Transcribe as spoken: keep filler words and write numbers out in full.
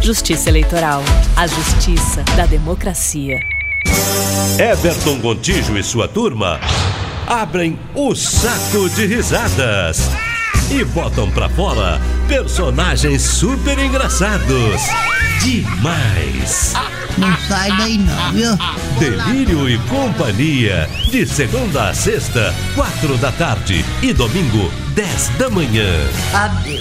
Justiça Eleitoral. A justiça da democracia. Everton Gontijo e sua turma abrem o saco de risadas e botam pra fora personagens super engraçados. Demais! Não sai daí não, viu? Delírio e Companhia, de segunda a sexta, quatro da tarde e domingo, dez da manhã. Adeus.